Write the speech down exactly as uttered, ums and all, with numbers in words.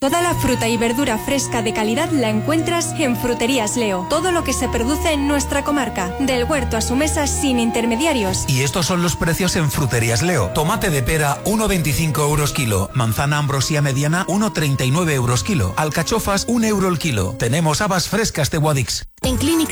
Toda la fruta y verdura fresca de calidad la encuentras en Fruterías Leo. Todo lo que se produce en nuestra comarca, del huerto a su mesa sin intermediarios. Y estos son los precios en Fruterías Leo. Tomate de pera, uno veinticinco euros kilo. Manzana Ambrosia mediana, uno treinta y nueve euros kilo. Alcachofas, un euro el kilo. Tenemos habas frescas de Guadix. En Clínica